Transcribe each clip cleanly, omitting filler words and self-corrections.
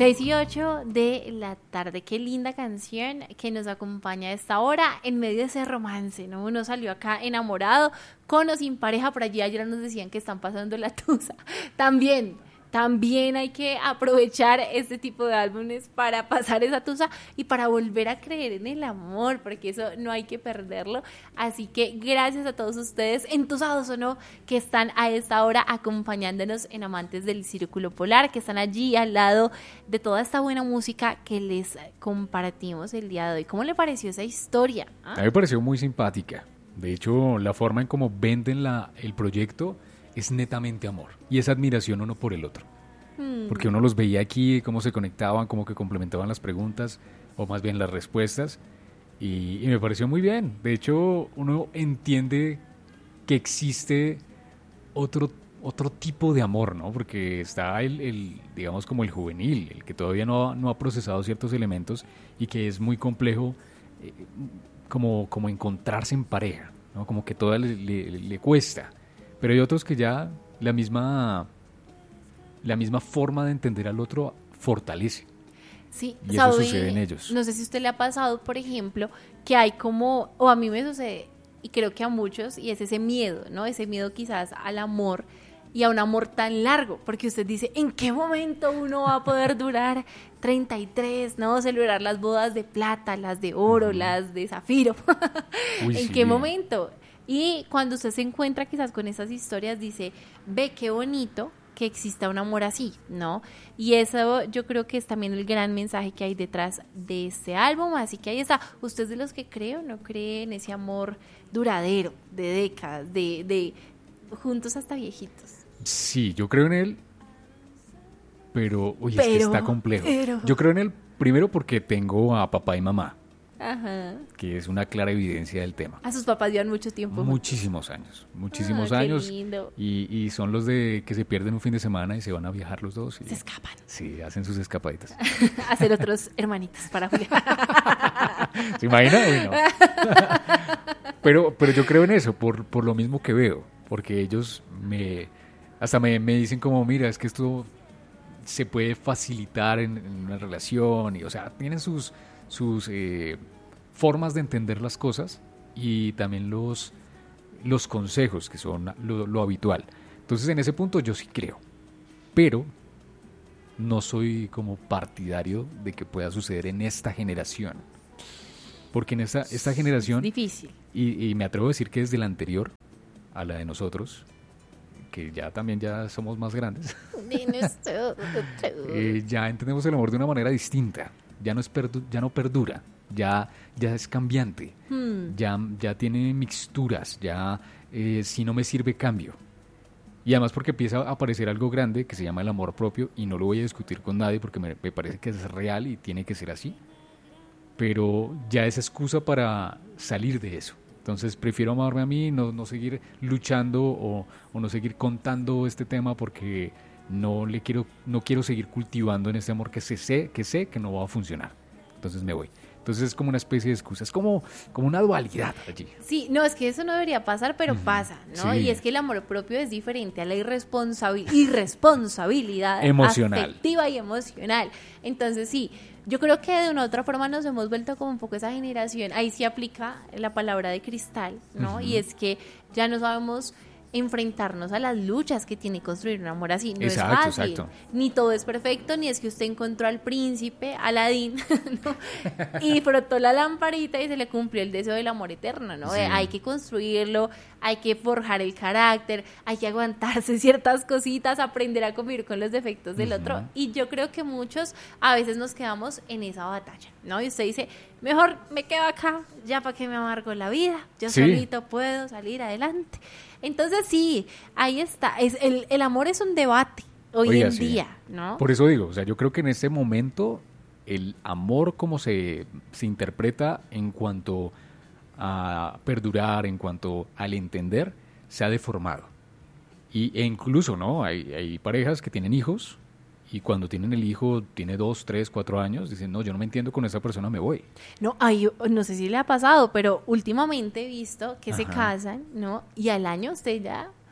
6:08 de la tarde, qué linda canción que nos acompaña a esta hora en medio de ese romance, ¿no? Uno salió acá enamorado, con o sin pareja, por allí ayer nos decían que están pasando la tusa. También hay que aprovechar este tipo de álbumes para pasar esa tusa y para volver a creer en el amor, porque eso no hay que perderlo. Así que gracias a todos ustedes, entusados o no, que están a esta hora acompañándonos en Amantes del Círculo Polar, que están allí al lado de toda esta buena música que les compartimos el día de hoy. ¿Cómo le pareció esa historia? A mí me pareció muy simpática. De hecho, la forma en cómo venden el proyecto es netamente amor y es admiración uno por el otro, porque uno los veía aquí, cómo se conectaban, cómo que complementaban las preguntas o más bien las respuestas y me pareció muy bien. De hecho, uno entiende que existe otro tipo de amor, ¿no? Porque está el digamos como el juvenil, el que todavía no ha procesado ciertos elementos y que es muy complejo como encontrarse en pareja, ¿no? Como que todo le cuesta. Pero hay otros que ya la misma forma de entender al otro fortalece. Sí, y eso sucede en ellos. No sé si a usted le ha pasado, por ejemplo, que hay o a mí me sucede, y creo que a muchos, y es ese miedo, ¿no? Ese miedo quizás al amor y a un amor tan largo, porque usted dice, ¿en qué momento uno va a poder durar 33, ¿no? Celebrar las bodas de plata, las de oro, las de zafiro. Uy, ¿En sí, qué momento? Y cuando usted se encuentra quizás con esas historias, dice, ve qué bonito que exista un amor así, ¿no? Y eso yo creo que es también el gran mensaje que hay detrás de este álbum, así que ahí está. ¿Usted es de los que cree o no cree en ese amor duradero, de décadas, de juntos hasta viejitos? Sí, yo creo en él, pero es que está complejo. Yo creo en él primero porque tengo a papá y mamá. Ajá. Que es una clara evidencia del tema. A sus papás llevan mucho tiempo. Muchísimos años. Qué lindo. Y son los de que se pierden un fin de semana y se van a viajar los dos. Se escapan. Sí, hacen sus escapaditas. Hacer otros hermanitos para Julia. ¿Se imagina? Uy, no. pero yo creo en eso, por lo mismo que veo. Porque ellos hasta me dicen como, mira, es que esto se puede facilitar en una relación. Y, o sea, tienen sus formas de entender las cosas y también los consejos que son lo habitual. Entonces en ese punto yo sí creo, pero no soy como partidario de que pueda suceder en esta generación, porque en esta generación es difícil, y me atrevo a decir que desde la anterior a la de nosotros, que ya somos más grandes, ya entendemos el amor de una manera distinta. Ya no perdura, ya es cambiante, ya tiene mixturas, si no me sirve cambio. Y además porque empieza a aparecer algo grande que se llama el amor propio y no lo voy a discutir con nadie porque me parece que es real y tiene que ser así. Pero ya es excusa para salir de eso. Entonces prefiero amarme a mí, no seguir luchando o no seguir contando este tema porque no quiero seguir cultivando en este amor que sé que no va a funcionar. Entonces me voy. Entonces es como una especie de excusa, es como una dualidad allí. Sí, no, es que eso no debería pasar, pero pasa, ¿no? Sí. Y es que el amor propio es diferente a la irresponsabilidad emocional, afectiva y emocional. Entonces sí, yo creo que de una u otra forma nos hemos vuelto como un poco esa generación. Ahí sí aplica la palabra de cristal, ¿no? Y es que ya no sabemos enfrentarnos a las luchas que tiene construir un amor así. No es fácil, ni todo es perfecto, ni es que usted encontró al príncipe, Aladín, ¿no? Y frotó la lamparita y se le cumplió el deseo del amor eterno, ¿no? Sí. Hay que construirlo, hay que forjar el carácter, hay que aguantarse ciertas cositas, aprender a convivir con los defectos del otro, y yo creo que muchos a veces nos quedamos en esa batalla, ¿no? Y usted dice, mejor me quedo acá, ya para que me amargo la vida, yo solito puedo salir adelante. Entonces sí, ahí está, el amor es un debate hoy en día, ¿no? Por eso digo, o sea, yo creo que en este momento el amor como se interpreta en cuanto a perdurar, en cuanto al entender, se ha deformado. E incluso, ¿no? Hay parejas que tienen hijos y cuando tienen el hijo, tiene 2, 3, 4 años, dicen, no, yo no me entiendo con esa persona, me voy. No, no sé si le ha pasado, pero últimamente he visto que se casan, ¿no? Y al año usted ya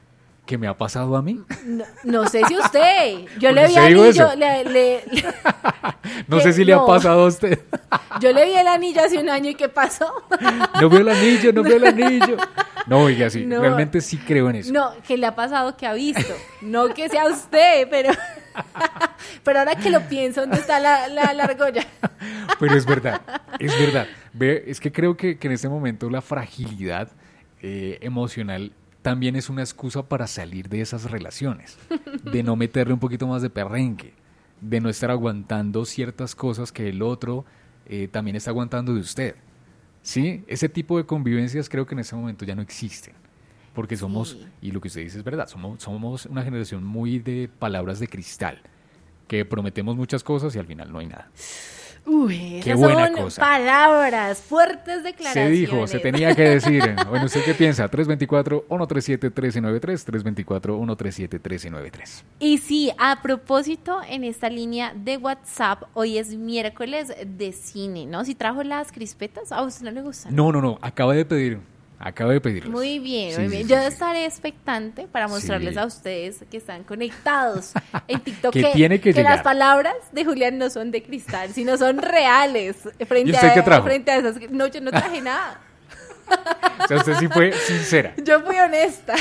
¿Qué me ha pasado a mí? No sé si usted. Yo ¿Por le qué vi usted dijo anillo. eso? No sé si le ha pasado a usted. Yo le vi el anillo hace un año y ¿qué pasó? No veo el anillo, no veo el anillo. No, oiga, sí, No. realmente sí creo en eso. No, que le ha pasado que ha visto. No que sea usted, pero ahora que lo pienso, ¿dónde está la argolla? Pero es verdad, es verdad. Ve, es que creo que en este momento la fragilidad emocional también es una excusa para salir de esas relaciones, de no meterle un poquito más de perrenque, de no estar aguantando ciertas cosas que el otro también está aguantando de usted. ¿Sí? Ese tipo de convivencias creo que en este momento ya no existen, porque somos, Sí. y lo que usted dice es verdad, somos una generación muy de palabras de cristal, que prometemos muchas cosas y al final no hay nada. Uy, Qué esas buena son cosa. palabras, fuertes Se declaraciones. dijo, se tenía que decir. Bueno, ¿usted qué piensa? 324-137-1393, 324-137-1393. Y sí, a propósito, en esta línea de WhatsApp, hoy es miércoles de cine, ¿no? Si trajo las crispetas, ¿a usted no le gustan? No, acabo de pedirlas. Muy bien, Sí, muy sí, bien. sí, Yo sí. estaré expectante para mostrarles Sí. a ustedes que están conectados en TikTok Que tiene que llegar. las palabras de Julián no son de cristal, sino son reales. ¿Y usted qué trajo? Frente a esas. No, yo no traje nada. O sea, usted sí fue sincera. Yo fui honesta.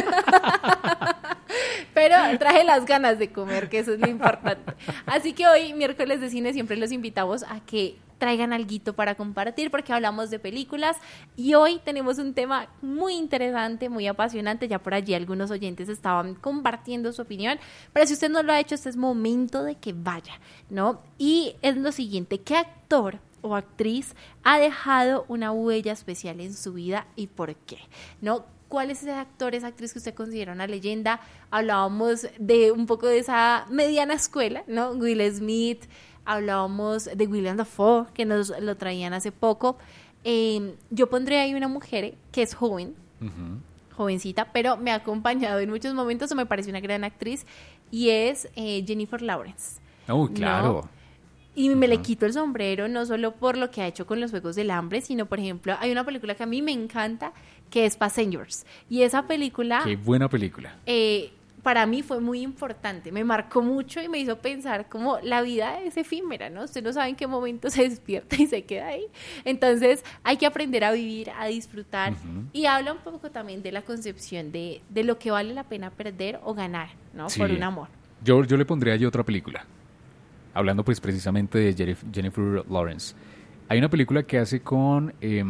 Pero traje las ganas de comer, que eso es lo importante. Así que hoy, miércoles de cine, siempre los invitamos a que traigan alguito para compartir, porque hablamos de películas y hoy tenemos un tema muy interesante, muy apasionante. Ya por allí algunos oyentes estaban compartiendo su opinión, pero si usted no lo ha hecho, este es momento de que vaya, ¿no? Y es lo siguiente, ¿qué actor o actriz ha dejado una huella especial en su vida y por qué? ¿No? ¿Cuál es ese actor, esa actriz que usted considera una leyenda? Hablábamos de un poco de esa mediana escuela, ¿no? Will Smith, hablábamos de William Dafoe, que nos lo traían hace poco. Yo pondré ahí una mujer que es joven, jovencita, pero me ha acompañado en muchos momentos, o me parece una gran actriz, y es Jennifer Lawrence. Claro. ¿No? Y me le quito el sombrero, no solo por lo que ha hecho con los Juegos del Hambre, sino, por ejemplo, hay una película que a mí me encanta, que es Passengers. Y esa película, Qué buena película. para mí fue muy importante, me marcó mucho y me hizo pensar como la vida es efímera, ¿no? Usted no sabe en qué momento se despierta y se queda ahí. Entonces hay que aprender a vivir, a disfrutar. Y habla un poco también de la concepción de lo que vale la pena perder o ganar, ¿no? Sí. Por un amor. Yo le pondría ahí otra película. Hablando pues precisamente de Jennifer Lawrence. Hay una película que hace con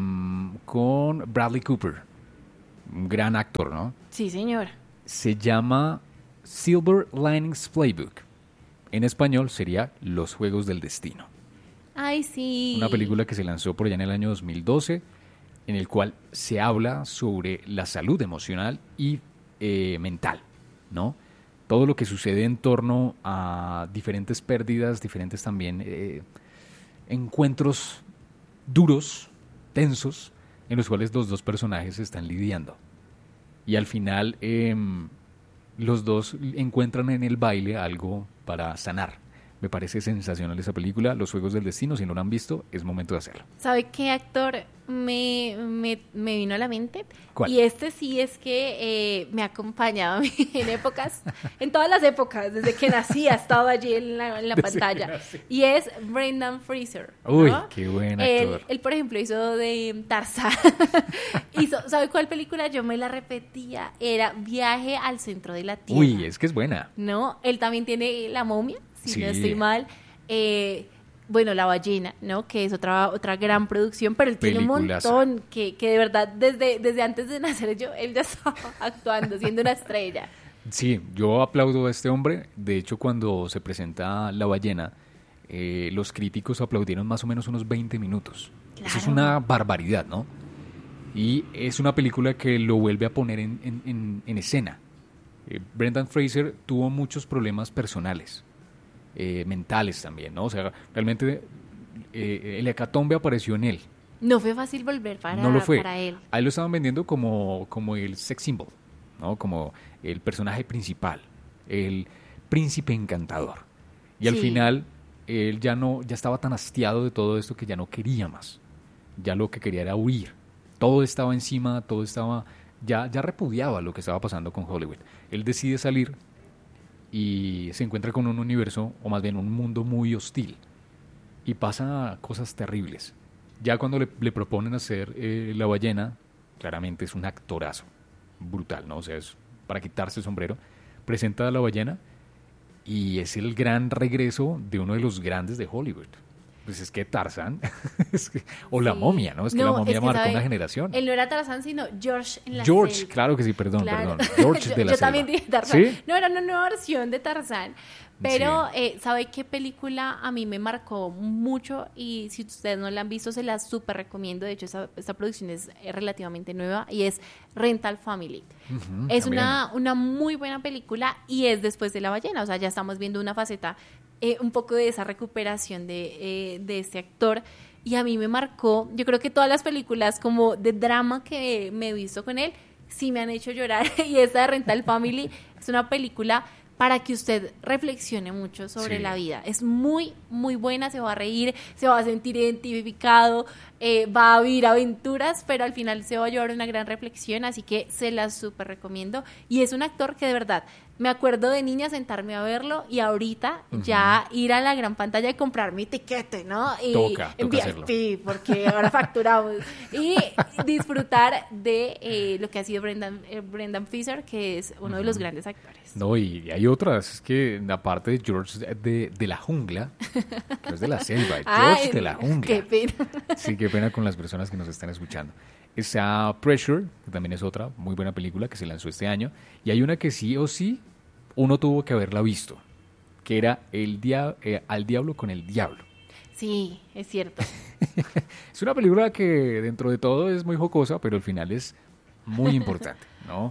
Bradley Cooper, un gran actor, ¿no? Sí, señor. Se llama Silver Linings Playbook. En español sería Los Juegos del Destino. Ay, sí. Una película que se lanzó por allá en el año 2012, en el cual se habla sobre la salud emocional y mental, ¿no? Todo lo que sucede en torno a diferentes pérdidas, diferentes también encuentros duros, tensos, en los cuales los dos personajes están lidiando. Y al final los dos encuentran en el baile algo para sanar. Me parece sensacional esa película, Los Juegos del Destino. Si no la han visto, es momento de hacerlo. ¿Sabe qué actor me vino a la mente? ¿Cuál? Y este sí es que me ha acompañado en épocas, en todas las épocas, desde que nací ha estado allí en la pantalla. Y es Brendan Fraser, ¿no? Uy, qué buen actor. Él, por ejemplo, hizo de Tarzán. ¿Sabe cuál película? Yo me la repetía. Era Viaje al Centro de la Tierra. Uy, es que es buena. ¿No? Él también tiene La Momia, si Sí. no estoy mal. Bueno, La Ballena, ¿no? Que es otra gran producción, pero él tiene un Peliculaza. montón que de verdad, desde antes de nacer yo, él ya estaba actuando, siendo una estrella. Sí, yo aplaudo a este hombre. De hecho, cuando se presenta La Ballena, los críticos aplaudieron más o menos unos 20 minutos. Claro. Eso es una barbaridad, ¿no? Y es una película que lo vuelve a poner en escena. Brendan Fraser tuvo muchos problemas personales, mentales también, ¿no? O sea, realmente el hecatombe apareció en él. No fue fácil volver No lo fue. para él. A él lo estaban vendiendo como el sex symbol, ¿no? Como el personaje principal, el príncipe encantador. Y al Sí. final él ya estaba tan hastiado de todo esto que ya no quería más. Ya lo que quería era huir. Todo estaba encima, todo estaba ya repudiaba lo que estaba pasando con Hollywood. Él decide salir y se encuentra con un universo, o más bien un mundo muy hostil. Y pasa cosas terribles. Ya cuando le proponen hacer La ballena, claramente es un actorazo brutal, ¿no? O sea, es para quitarse el sombrero. Presenta a La ballena y es el gran regreso de uno de los grandes de Hollywood. Pues es que Tarzán, o La momia, ¿no? Es que La momia marcó una generación. Él no era Tarzán, sino George en la George, selva. claro que sí, perdón. George de la yo selva. también dije Tarzán. ¿Sí? No, era una nueva versión de Tarzán. Pero, Sí. ¿sabe qué película a mí me marcó mucho? Y si ustedes no la han visto, se la súper recomiendo. De hecho, esta producción es relativamente nueva y es Rental Family. Es también. una muy buena película y es después de La ballena. O sea, ya estamos viendo una faceta un poco de esa recuperación de este actor. Y a mí me marcó, yo creo que todas las películas como de drama que me he visto con él, sí me han hecho llorar. Y esta de Rental Family es una película para que usted reflexione mucho sobre Sí. la vida. Es muy, muy buena, se va a reír, se va a sentir identificado, va a vivir aventuras, pero al final se va a llevar una gran reflexión, así que se la súper recomiendo. Y es un actor que de verdad, me acuerdo de niña sentarme a verlo y ahorita ya ir a la gran pantalla y comprar mi tiquete, ¿no? Y Toca en hacerlo. VIP, porque ahora facturamos. Y disfrutar de lo que ha sido Brendan Fraser, que es uno de los grandes actores. No, y hay otras, es que aparte de George de la jungla, no es de la selva, es George Ay, de la jungla. qué pena. Sí, qué pena con las personas que nos están escuchando. Está Pressure, que también es otra muy buena película que se lanzó este año, y hay una que sí o sí uno tuvo que haberla visto, que era Al diablo con el diablo. Sí, es cierto. Es una película que dentro de todo es muy jocosa, pero al final es muy importante, ¿no?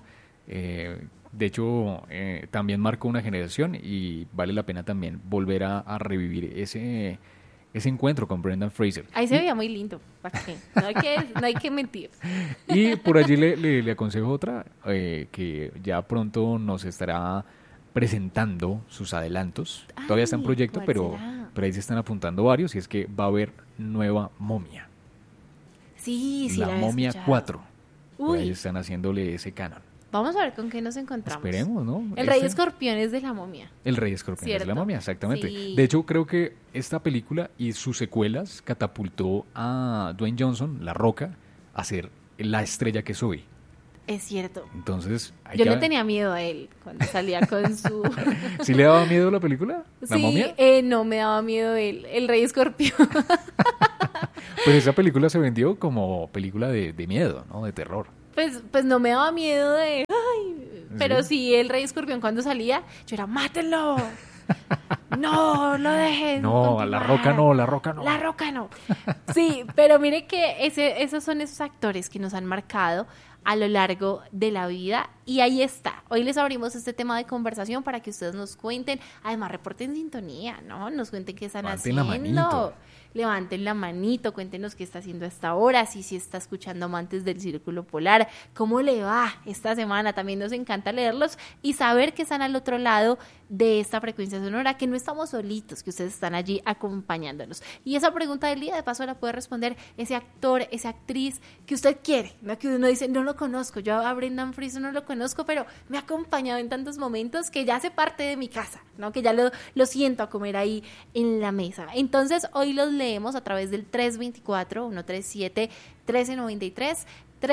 De hecho, también marcó una generación y vale la pena también volver a revivir ese encuentro con Brendan Fraser. Ahí se veía muy lindo, ¿para qué? No hay que mentir. Y por allí le aconsejo otra, que ya pronto nos estará presentando sus adelantos. Todavía está en Ay, proyecto, ¿cuál pero será? ahí se están apuntando varios, y es que va a haber nueva momia. Sí, sí, La había momia escuchado. 4. Por ahí Uy, están haciéndole ese canon. vamos a ver con qué nos encontramos. Esperemos, ¿no? El Rey Escorpión es de la momia. El Rey Escorpión es la Cierto. momia, exactamente. Sí. De hecho, creo que esta película y sus secuelas catapultó a Dwayne Johnson, La Roca, a ser la estrella que es hoy. Es cierto. Entonces, hay Yo que- le tenía miedo a él cuando salía con su... ¿Sí le daba miedo la película? ¿La Sí, momia? no me daba miedo él, el Rey Escorpión. Pero esa película se vendió como película de miedo, ¿no? De terror. Pues no me daba miedo de... Ay, pero ¿Sí? sí, el Rey Escorpión cuando salía, yo era, ¡mátenlo! No, lo dejen. No, a La Roca no, La Roca no. La Roca no. Sí, pero mire que esos son esos actores que nos han marcado a lo largo de la vida y ahí está. Hoy les abrimos este tema de conversación para que ustedes nos cuenten, además reporten sintonía, ¿no? Nos cuenten qué están Levanten la haciendo. manito. Levanten la manito, cuéntenos qué está haciendo hasta ahora, si está escuchando Amantes del Círculo Polar, cómo le va esta semana. También nos encanta leerlos y saber que están al otro lado de esta frecuencia sonora, que no estamos solitos, que ustedes están allí acompañándonos. Y esa pregunta del día, de paso, la puede responder ese actor, esa actriz que usted quiere, ¿no? Que uno dice, no lo conozco, yo a Brendan Fraser no lo conozco, pero me ha acompañado en tantos momentos que ya hace parte de mi casa, ¿no? Que ya lo siento a comer ahí en la mesa. Entonces, hoy los leemos a través del 324-137-1393,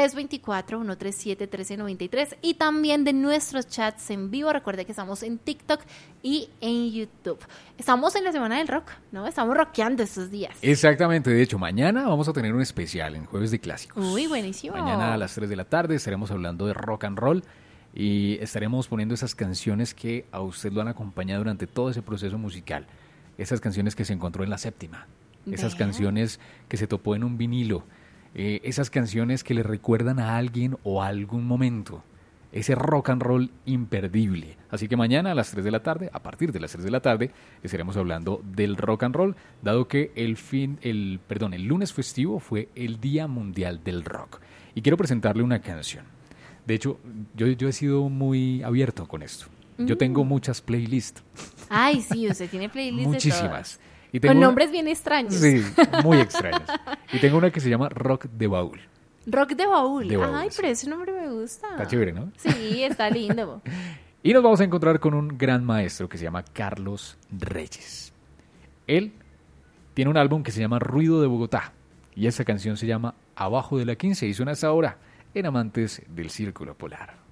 324-137-1393 y también de nuestros chats en vivo. Recuerde que estamos en TikTok y en YouTube. Estamos en la Semana del Rock, ¿no? Estamos rockeando estos días. Exactamente, de hecho, mañana vamos a tener un especial en Jueves de Clásicos. Uy, buenísimo. Mañana a las 3 de la tarde estaremos hablando de rock and roll y estaremos poniendo esas canciones que a usted lo han acompañado durante todo ese proceso musical. Esas canciones que se encontró en la séptima. Esas Vea. canciones que se topó en un vinilo. Esas canciones que le recuerdan a alguien o a algún momento. Ese rock and roll imperdible. Así que mañana a las 3 de la tarde, a partir de las 3 de la tarde, estaremos hablando del rock and roll, dado que el lunes festivo fue el Día Mundial del Rock. Y quiero presentarle una canción. De hecho, yo he sido muy abierto con esto. Yo tengo muchas playlists. Ay, sí, usted tiene playlists Muchísimas. Y de tengo con una- nombres bien extraños. Sí, muy extraños. Y tengo una que se llama Rock de Baúl. Rock de baúl. De baúl, Ay, sí. pero ese nombre me gusta. Está chévere, ¿no? Sí, está lindo. Y nos vamos a encontrar con un gran maestro que se llama Carlos Reyes. Él tiene un álbum que se llama Ruido de Bogotá. Y esa canción se llama Abajo de la 15 y suena hasta ahora en Amantes del Círculo Polar.